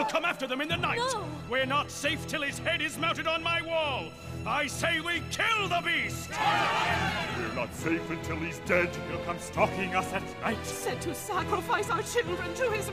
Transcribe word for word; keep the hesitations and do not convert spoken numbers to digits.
come after them in the night. No. We're not safe till his head is mounted on my wall. I say we kill the beast! We're not safe until he's dead. He'll come stalking us at night. Said to sacrifice our children to his